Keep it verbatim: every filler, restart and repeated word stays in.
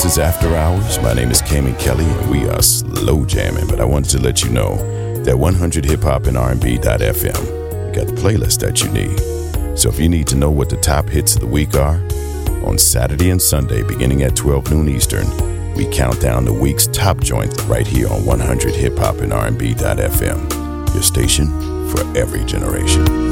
This is After Hours. My name is Cayman Kelly, and we are slow jamming. But I wanted to let you know that one hundred hip hop and R and B dot F M, you got the playlist that you need. So if you need to know what the top hits of the week are, on Saturday and Sunday, beginning at twelve noon Eastern, we count down the week's top joints right here on one hundred hip hop and R and B dot F M, your station for every generation.